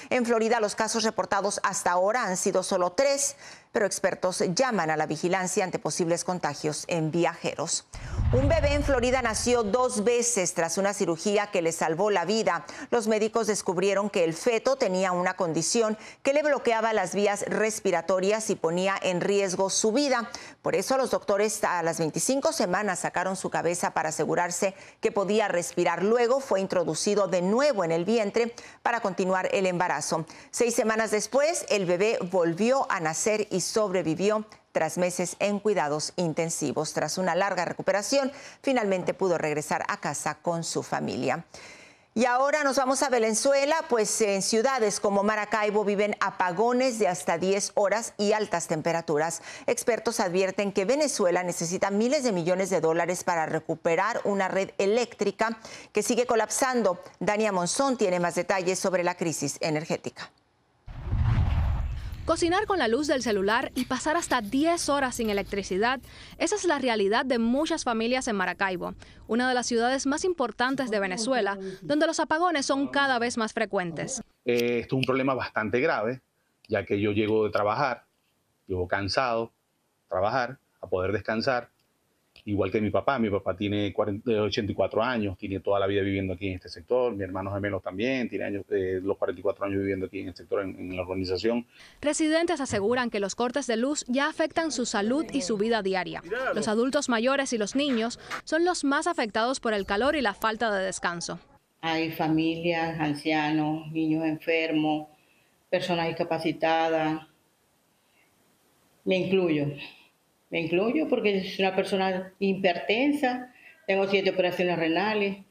En Florida, los casos reportados hasta ahora han sido solo 3, pero expertos llaman a la vigilancia ante posibles contagios en viajeros. Un bebé en Florida nació 2 veces tras una cirugía que le salvó la vida. Los médicos descubrieron que el feto tenía una condición que le bloqueaba las vías respiratorias y ponía en riesgo su vida. Por eso los doctores a las 25 semanas sacaron su cabeza para asegurarse que podía respirar. Luego fue introducido de nuevo en el vientre para continuar el embarazo. 6 semanas después, el bebé volvió a nacer y sobrevivió tras meses en cuidados intensivos. Tras una larga recuperación, finalmente pudo regresar a casa con su familia. Y ahora nos vamos a Venezuela, pues en ciudades como Maracaibo viven apagones de hasta 10 horas y altas temperaturas. Expertos advierten que Venezuela necesita miles de millones de dólares para recuperar una red eléctrica que sigue colapsando. Dania Monzón tiene más detalles sobre la crisis energética. Cocinar con la luz del celular y pasar hasta 10 horas sin electricidad, esa es la realidad de muchas familias en Maracaibo, una de las ciudades más importantes de Venezuela, donde los apagones son cada vez más frecuentes. Esto es un problema bastante grave, ya que yo llego de trabajar, llego cansado de trabajar, a poder descansar, igual que mi papá tiene 84 años, tiene toda la vida viviendo aquí en este sector, mi hermano gemelo también, tiene los 44 años viviendo aquí en el sector, en la urbanización. Residentes aseguran que los cortes de luz ya afectan su salud y su vida diaria. Los adultos mayores y los niños son los más afectados por el calor y la falta de descanso. Hay familias, ancianos, niños enfermos, personas discapacitadas. Me incluyo porque soy una persona hipertensa, tengo 7 operaciones renales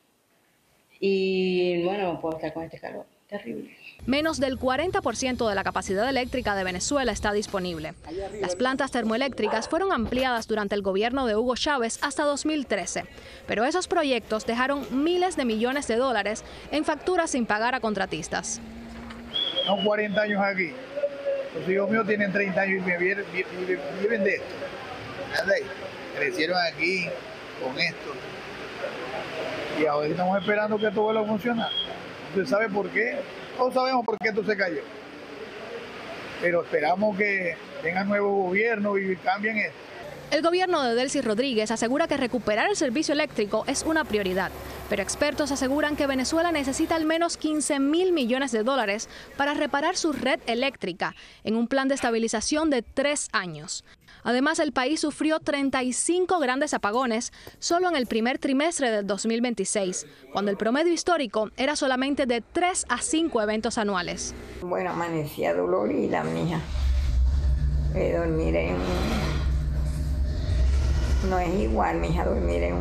y bueno, no puedo estar con este calor, terrible. Menos del 40% de la capacidad eléctrica de Venezuela está disponible. Las plantas termoeléctricas fueron ampliadas durante el gobierno de Hugo Chávez hasta 2013, pero esos proyectos dejaron miles de millones de dólares en facturas sin pagar a contratistas. Son 40 años aquí. Los hijos míos tienen 30 años y viven de esto. Crecieron aquí con esto. Y ahora estamos esperando que esto vuelva a funcionar. ¿Usted sabe por qué? Todos sabemos por qué esto se cayó. Pero esperamos que tengan nuevo gobierno y cambien esto. El gobierno de Delcy Rodríguez asegura que recuperar el servicio eléctrico es una prioridad, pero expertos aseguran que Venezuela necesita al menos 15.000 millones de dólares para reparar su red eléctrica en un plan de estabilización de 3 años. Además, el país sufrió 35 grandes apagones solo en el primer trimestre del 2026, cuando el promedio histórico era solamente de 3 a 5 eventos anuales. Bueno, amanecía dolorida, mija. Dormir no es igual, mija, dormir en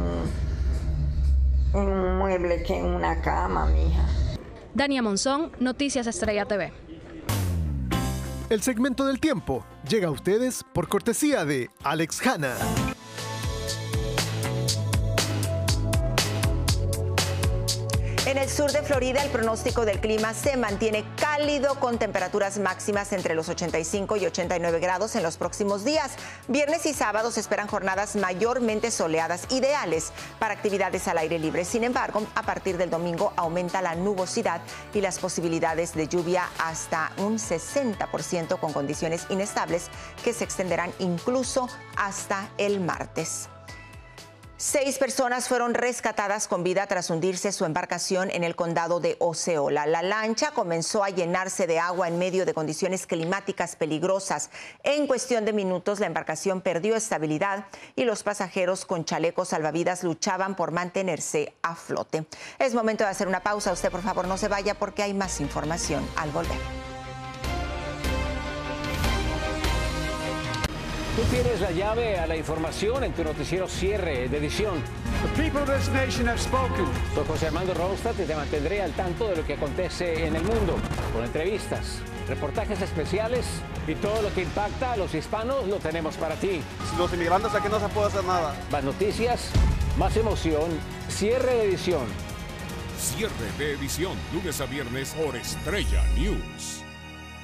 un mueble que en una cama, mija. Dania Monzón, Noticias Estrella TV. El segmento del tiempo llega a ustedes por cortesía de Alex Hanna. En el sur de Florida, el pronóstico del clima se mantiene cálido con temperaturas máximas entre los 85 y 89 grados en los próximos días. Viernes y sábado se esperan jornadas mayormente soleadas, ideales para actividades al aire libre. Sin embargo, a partir del domingo aumenta la nubosidad y las posibilidades de lluvia hasta un 60% con condiciones inestables que se extenderán incluso hasta el martes. 6 personas fueron rescatadas con vida tras hundirse su embarcación en el condado de Osceola. La lancha comenzó a llenarse de agua en medio de condiciones climáticas peligrosas. En cuestión de minutos, la embarcación perdió estabilidad y los pasajeros con chalecos salvavidas luchaban por mantenerse a flote. Es momento de hacer una pausa. Usted, por favor, no se vaya porque hay más información al volver. Tú tienes la llave a la información en tu noticiero Cierre de edición. The people of this nation have spoken. Soy José Armando Ronstadt y te mantendré al tanto de lo que acontece en el mundo, con entrevistas, reportajes especiales y todo lo que impacta a los hispanos lo tenemos para ti. Los inmigrantes aquí no se puede hacer nada. Más noticias, más emoción, Cierre de edición. Cierre de edición, lunes a viernes por Estrella News.